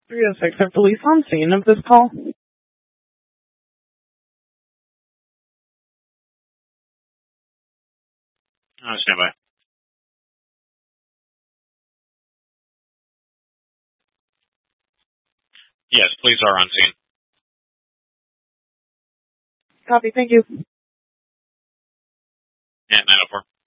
306, are police on scene of this call? Stand by. Yes, police are on scene. Copy, thank you. Yeah, 904.